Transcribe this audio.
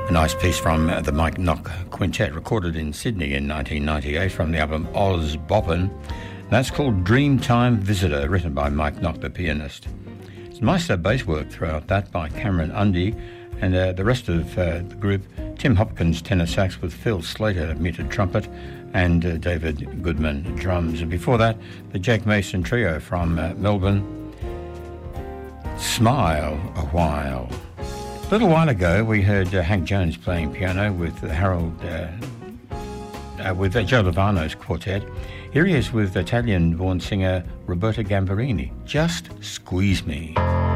A nice piece from the Mike Knock Quintet, recorded in Sydney in 1998 from the album Oz Boppin'. That's called Dreamtime Visitor, written by Mike Knock, the pianist. It's nice bass work throughout that by Cameron Undy, and the rest of the group, Tim Hopkins tenor sax with Phil Slater muted trumpet, and David Goodman drums. And before that, the Jack Mason Trio from Melbourne, Smile a While. A little while ago, we heard Hank Jones playing piano with with Joe Lovano's quartet. Here he is with Italian-born singer Roberta Gambarini. Just Squeeze Me.